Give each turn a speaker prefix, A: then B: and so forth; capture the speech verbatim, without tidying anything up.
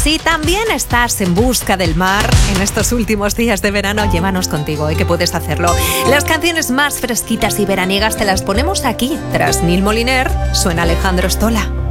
A: Si también estás en busca del mar en estos últimos días de verano, llévanos contigo, ¿eh? Que puedes hacerlo. Las canciones más fresquitas y veraniegas te las ponemos aquí. Tras Nil Moliner, suena Alejandro Stola.